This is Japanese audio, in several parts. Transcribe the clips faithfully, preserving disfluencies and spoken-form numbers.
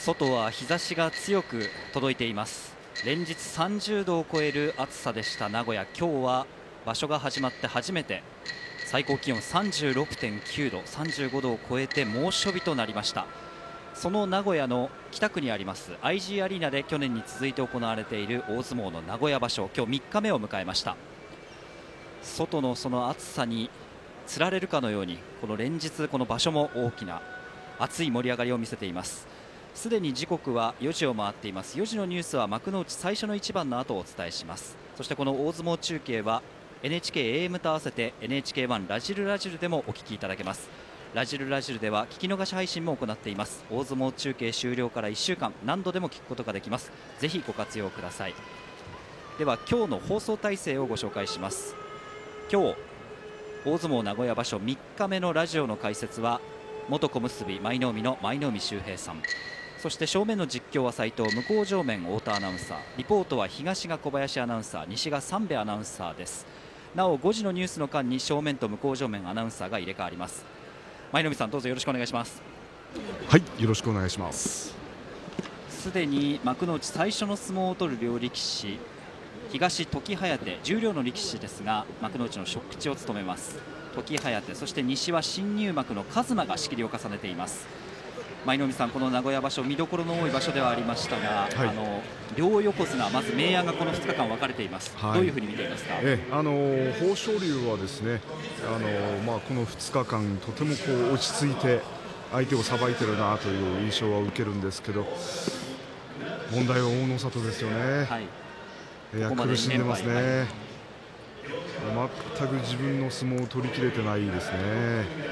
外は日差しが強く届いています。連日さんじゅうどを超える暑さでした名古屋。今日は場所が始まって初めて最高気温 さんじゅうろくてんきゅうど、さんじゅうごどを超えて猛暑日となりました。その名古屋の北区にあります アイジー アリーナで去年に続いて行われている大相撲の名古屋場所、今日みっかめを迎えました。外のその暑さにつられるかのように、この連日この場所も大きな熱い盛り上がりを見せています。すでに時刻はよじを回っています。よじのニュースは幕内最初の一番の後をお伝えします。そしてこの大相撲中継は エヌエイチケーエーエム と合わせて エヌエイチケーワン ラジルラジルでもお聞きいただけます。ラジルラジルでは聞き逃し配信も行っています。大相撲中継終了からいっしゅうかん何度でも聞くことができます。ぜひご活用ください。では今日の放送体制をご紹介します。今日大相撲名古屋場所みっかめのラジオの解説は元小結舞の海の舞の海秀平さん、そして正面の実況は斉藤、向こう正面太田アナウンサー、リポートは東が小林アナウンサー、西が三部アナウンサーです。なおごじのニュースの間に正面と向こう正面アナウンサーが入れ替わります。舞の海さん、どうぞよろしくお願いします。 はい、よろしくお願いします。 すでに幕内最初の相撲を取る両力士、東時疾風、十両の力士ですが幕内の初口を務めます時疾風、そして西は新入幕の一馬が仕切りを重ねています。舞の海さん、この名古屋場所見どころの多い場所ではありましたが、はい、あの両横綱、まず明暗がこのふつかかん分かれています、はい、どういうふうに見ていますか。 えあの豊昇龍はですね、あの、まあ、このふつかかんとてもこう落ち着いて相手をさばいているなという印象は受けるんですけど、問題は大の里ですよね。はい、いや、苦しんでますね、はい、全く自分の相撲を取りきれてないですね。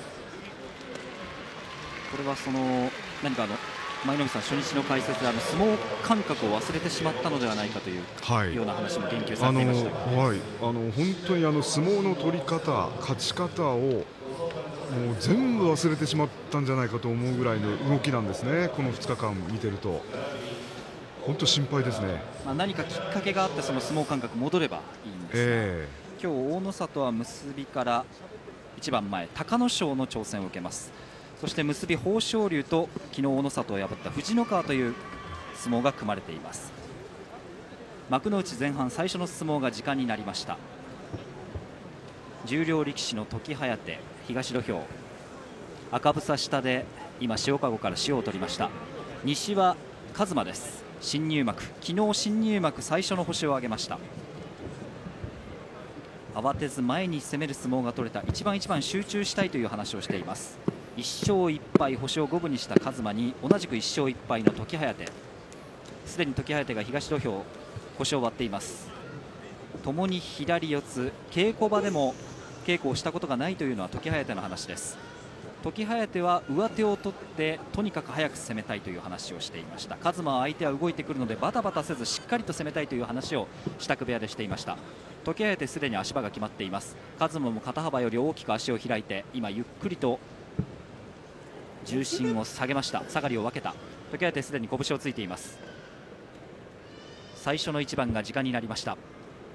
これはその何かあの舞の海さん、初日の解説であの相撲感覚を忘れてしまったのではないかという、はい、ような話も言及されていましたが、 あの、はい、あの本当にあの相撲の取り方、勝ち方をもう全部忘れてしまったんじゃないかと思うぐらいの動きなんですね。このふつかかん見てると本当心配ですね。 まあ、何かきっかけがあってその相撲感覚戻ればいいんですが、えー、今日大の里は結びから一番前隆の勝の挑戦を受けます。そして結び豊昇龍と昨日大の里を破った藤ノ川という相撲が組まれています。幕内前半最初の相撲が時間になりました。十両力士の時疾風、東土俵赤房下で今塩籠から塩を取りました。西は一馬です。新入幕、昨日新入幕最初の星を挙げました。慌てず前に攻める相撲が取れた、一番一番集中したいという話をしています。いっしょういっぱい星を五分にした一馬に同じくいっしょういっぱいの時疾風、すでに時疾風が東土俵星を割っています。ともに左四つ、稽古場でも稽古をしたことがないというのは時疾風の話です。時疾風は上手を取ってとにかく早く攻めたいという話をしていました。一馬は相手は動いてくるのでバタバタせずしっかりと攻めたいという話を支度部屋でしていました。時疾風すでに足場が決まっています。一馬も肩幅より大きく足を開いて今ゆっくりと重心を下げました。下がりを分けた時疾風、すでに拳をついています。最初の一番が時間になりました。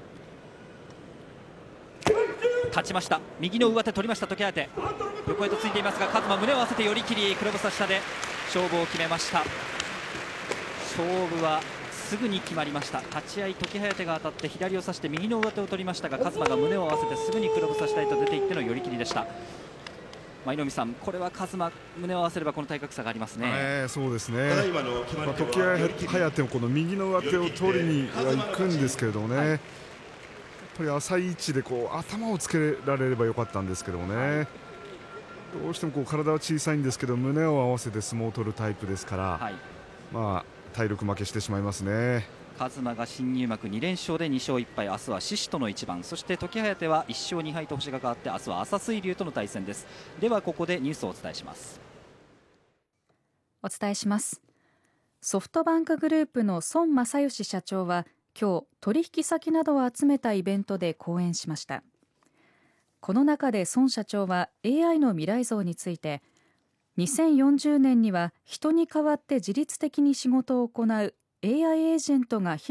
立ちました。右の上手取りました時疾風、横へとついていますが一馬胸を合わせて寄り切り、黒房下で勝負を決めました。勝負はすぐに決まりました。立ち合い時疾風が当たって左を差して右の上手を取りましたが一馬が胸を合わせてすぐに黒房下へと出ていっての寄り切りでした。舞の海さん、これは一馬胸を合わせればこの体格差がありますね。 えー、そうですね、まあ、時疾風もこの右の上手を取りにはいくんですけれどもね、はい、やっぱり浅い位置でこう頭をつけられればよかったんですけどもね、はい、どうしてもこう体は小さいんですけど胸を合わせて相撲を取るタイプですから、はい、まあ、体力負けしてしまいますね。 一馬が新入幕に連勝でにしょういっぱい、明日は獅子との一番、そして時疾風はいっしょうにはいと星が変わって明日は朝青龍との対戦です。ではここでニュースをお伝えします。 お伝えします。ソフトバンクグループの孫正義社長は今日取引先などを集めたイベントで講演しました。この中で孫社長は エーアイ の未来像について、にせんよんじゅうねんには人に代わって自律的に仕事を行う エーアイ エージェントが